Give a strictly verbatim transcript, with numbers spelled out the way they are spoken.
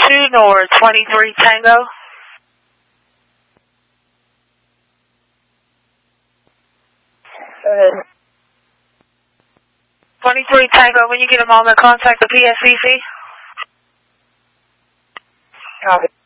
two North twenty-three Tango. Go ahead. twenty-three Tango, when you get a moment, contact the P S C C. Copy.